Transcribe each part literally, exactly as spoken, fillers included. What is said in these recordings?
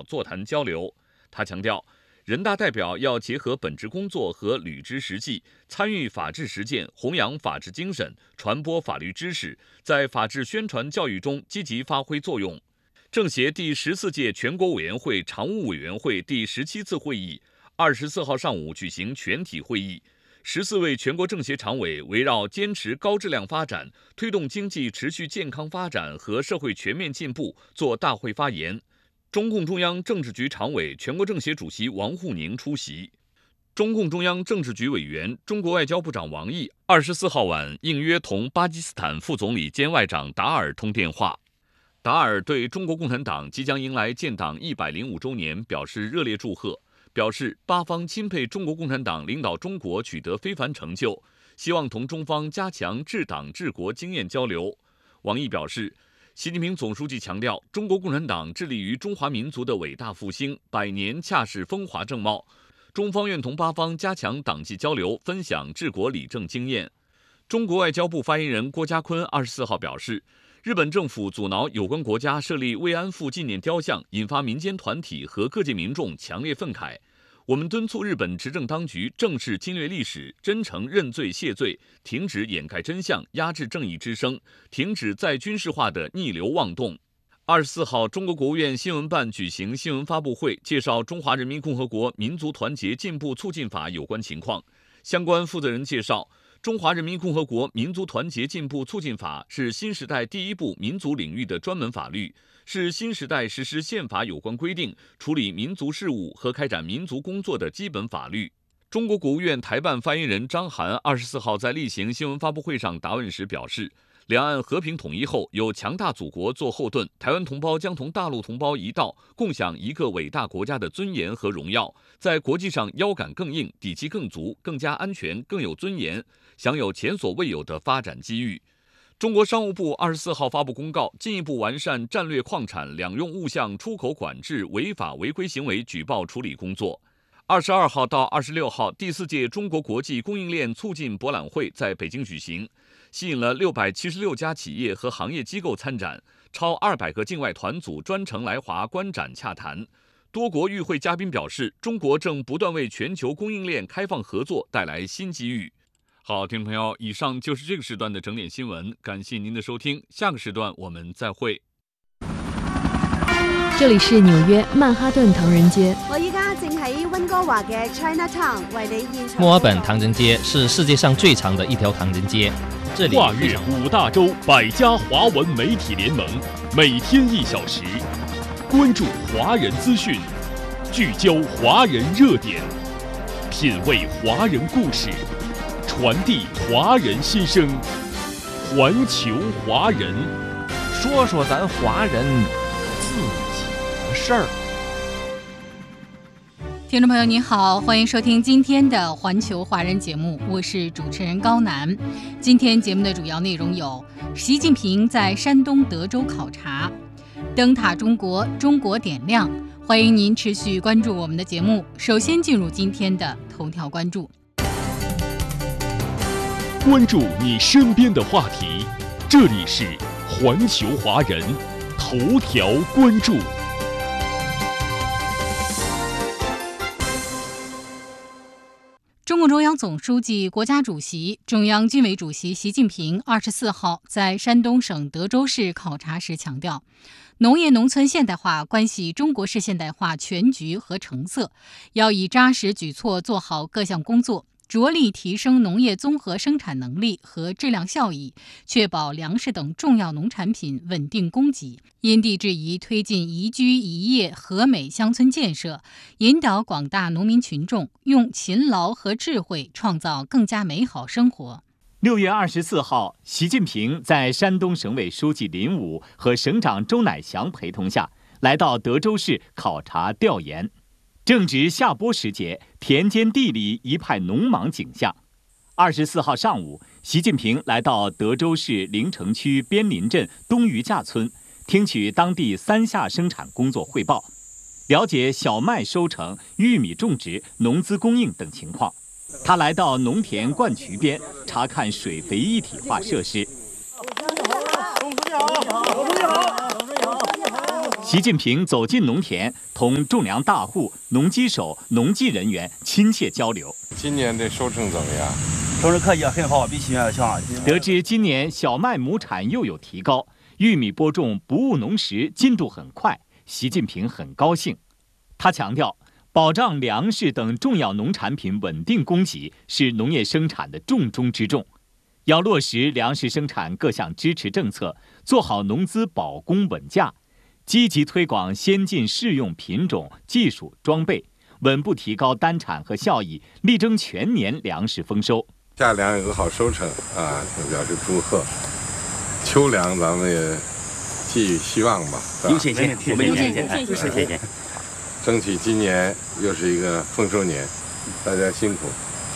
座谈交流。他强调，人大代表要结合本职工作和履职实际，参与法治实践，弘扬法治精神，传播法律知识，在法治宣传教育中积极发挥作用。政协第十四届全国委员会常务委员会第十七次会议二十四号上午举行全体会议，十四位全国政协常委围绕坚持高质量发展、推动经济持续健康发展和社会全面进步作大会发言。中共中央政治局常委、全国政协主席王沪宁出席。中共中央政治局委员、中国外交部长王毅二十四号晚应约同巴基斯坦副总理兼外长达尔通电话。达尔对中国共产党即将迎来建党一百零五周年表示热烈祝贺，表示巴方钦佩中国共产党领导中国取得非凡成就，希望同中方加强治党治国经验交流。王毅表示，习近平总书记强调，中国共产党致力于中华民族的伟大复兴，百年恰是风华正茂。中方愿同巴方加强党际交流，分享治国理政经验。中国外交部发言人郭家坤二十四号表示，日本政府阻挠有关国家设立慰安妇纪念雕像，引发民间团体和各界民众强烈愤慨。我们敦促日本执政当局正视侵略历史，真诚认罪谢罪，停止掩盖真相、压制正义之声，停止再军事化的逆流妄动。二十四号，中国国务院新闻办举行新闻发布会，介绍《中华人民共和国民族团结进步促进法》有关情况。相关负责人介绍，《中华人民共和国民族团结进步促进法》是新时代第一部民族领域的专门法律，是新时代实施宪法有关规定、处理民族事务和开展民族工作的基本法律。中国国务院台办发言人张涵二十四号在例行新闻发布会上答问时表示，两岸和平统一后，有强大祖国做后盾，台湾同胞将同大陆同胞一道，共享一个伟大国家的尊严和荣耀，在国际上腰杆更硬，底气更足，更加安全，更有尊严，享有前所未有的发展机遇。中国商务部二十四号发布公告，进一步完善战略矿产两用物项出口管制违法违规行为举报处理工作。二十二号到二十六号，第四届中国国际供应链促进博览会在北京举行，吸引了六百七十六家企业和行业机构参展，超二百个境外团组专程来华观展洽谈。多国与会嘉宾表示，中国正不断为全球供应链开放合作带来新机遇。好，听众朋友，以上就是这个时段的整点新闻，感谢您的收听，下个时段我们再会。 这里是纽約曼哈頓唐人街。 我依家正喺溫哥華嘅 Chinatown 為你現場。 墨爾本唐人街是世界上最長的一條唐人街，這裡跨越五大洲百家華文媒體聯盟，每天一小時，關注華人資訊，聚焦華人熱點，品味華人故事，傳遞華人心聲，環球華人， 說說咱華人自己事儿。 听众朋友您好，欢迎收听今天的环球华人节目，我是主持人高楠。今天节目的主要内容有：习近平在山东德州考察，灯塔中国，中国点亮。欢迎您持续关注我们的节目。首先进入今天的头条关注， 关注你身边的话题，这里是环球华人头条关注。 中共中央总书记、国家主席、中央军委主席习近平二十四号在山东省德州市考察时强调，农业农村现代化关系中国式现代化全局和成色，要以扎实举措做好各项工作，着力提升农业综合生产能力和质量效益，确保粮食等重要农产品稳定供给，因地制宜推进宜居宜业和美乡村建设，引导广大农民群众用勤劳和智慧创造更加美好生活。 六月二十四号，习近平在山东省委书记林武和省长周乃祥陪同下，来到德州市考察调研。正值下播时节，田间地里一派农忙景象。二十四号上午，习近平来到德州市临城区边林镇东余架村，听取当地三下生产工作汇报，了解小麦收成、玉米种植、农资供应等情况。他来到农田灌渠边，查看水肥一体化设施。 习近平走进农田，同种粮大户、农机手、农技人员亲切交流。 今年的收成怎么样？ 收成可以，很好，比去年要强。 得知今年小麦亩产又有提高，玉米播种不误农时进度很快，习近平很高兴。他强调，保障粮食等重要农产品稳定供给是农业生产的重中之重，要落实粮食生产各项支持政策，做好农资保供稳价，积极推广先进适用品种、技术、装备，稳步提高单产和效益，力争全年粮食丰收。 夏粮有个好收成啊，表示祝贺。秋粮咱们也寄予希望吧，是吧？ 有信心，我们有信心，有信心。 争取今年又是一个丰收年，大家辛苦。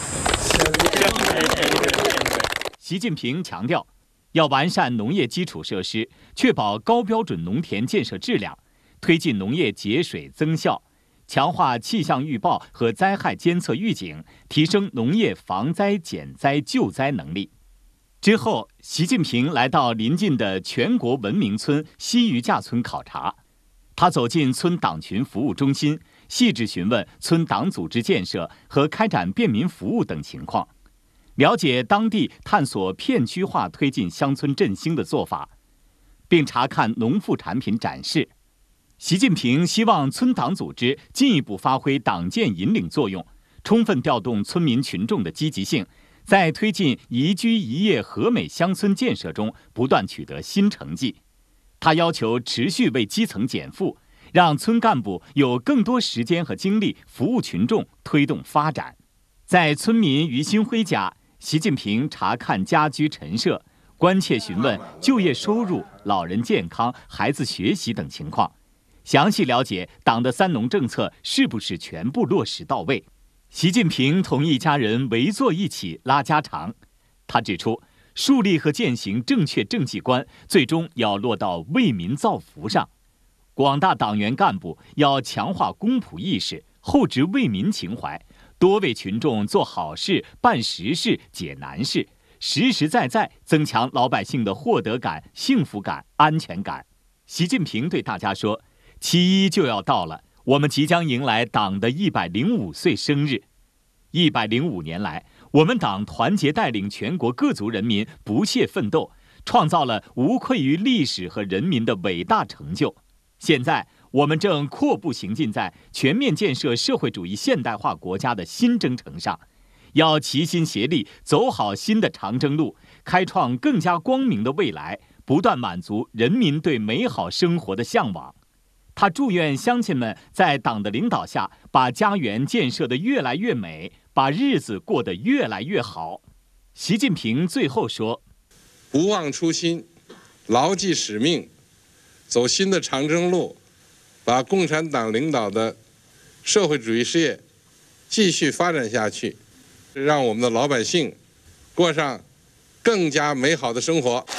习近平强调，要完善农业基础设施，确保高标准农田建设质量，推进农业节水增效，强化气象预报和灾害监测预警，提升农业防灾减灾救灾能力。之后，习近平来到临近的全国文明村西余架村考察。他走进村党群服务中心，细致询问村党组织建设和开展便民服务等情况，了解当地探索片区化推进乡村振兴的做法，并查看农副产品展示。习近平希望村党组织进一步发挥党建引领作用，充分调动村民群众的积极性，在推进宜居宜业和美乡村建设中不断取得新成绩。他要求持续为基层减负，让村干部有更多时间和精力服务群众，推动发展。在村民于新辉家，习近平查看家居陈设，关切询问就业收入、老人健康、孩子学习等情况，详细了解党的三农政策是不是全部落实到位。习近平同一家人围坐一起拉家常。他指出，树立和践行正确政绩观，最终要落到为民造福上。广大党员干部要强化公仆意识，厚植为民情怀，多为群众做好事、办实事、解难事，实实在在增强老百姓的获得感、幸福感、安全感。习近平对大家说，七一就要到了，我们即将迎来党的一百零五岁生日。一百零五年来，我们党团结带领全国各族人民不懈奋斗，创造了无愧于历史和人民的伟大成就。现在，我们正阔步行进在全面建设社会主义现代化国家的新征程上，要齐心协力走好新的长征路，开创更加光明的未来，不断满足人民对美好生活的向往。他祝愿乡亲们在党的领导下，把家园建设得越来越美，把日子过得越来越好。习近平最后说：“ 不忘初心，牢记使命，走新的长征路，把共产党领导的社会主义事业继续发展下去，让我们的老百姓过上更加美好的生活。”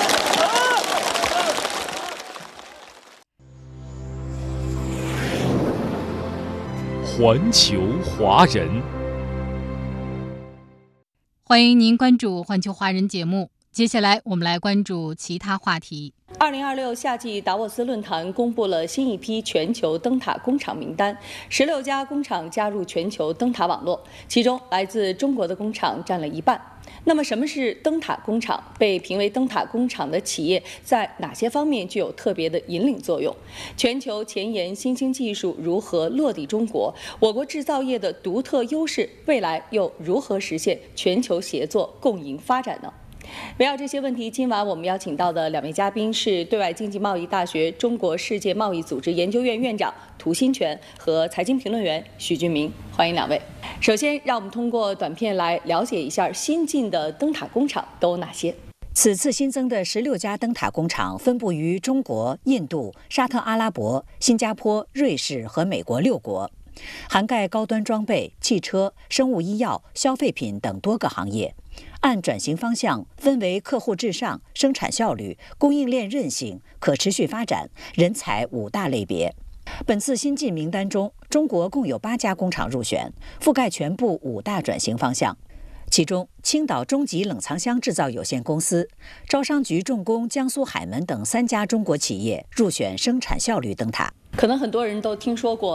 环球华人， 欢迎您关注环球华人节目。接下来我们来关注其他话题。 二零二六夏季达沃斯论坛公布了新一批全球灯塔工厂名单，十六家工厂加入全球灯塔网络，其中来自中国的工厂占了一半。那么，什么是灯塔工厂？被评为灯塔工厂的企业在哪些方面具有特别的引领作用？全球前沿新兴技术如何落地中国？我国制造业的独特优势，未来又如何实现全球协作共赢发展呢？围绕这些问题，今晚我们邀请到的两位嘉宾是对外经济贸易大学中国世界贸易组织研究院院长涂新全和财经评论员许俊明，欢迎两位。首先，让我们通过短片来了解一下新进的灯塔工厂都有哪些。 此次新增的十六家灯塔工厂分布于中国、印度、沙特阿拉伯、新加坡、瑞士和美国六国，涵盖高端装备、汽车、生物医药、消费品等多个行业。按转型方向分为客户至上、生产效率、供应链韧性、可持续发展、人才五大类别。本次新进名单中，中国共有八家工厂入选，覆盖全部五大转型方向。 其中，青岛中极冷藏箱制造有限公司、招商局重工江苏海门等三家中国企业入选生产效率灯塔。 可能很多人都听说过